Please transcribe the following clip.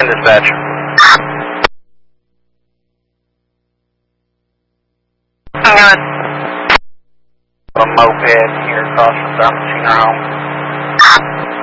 Dispatch. I'm going. A moped here across from Dr. Senior Home.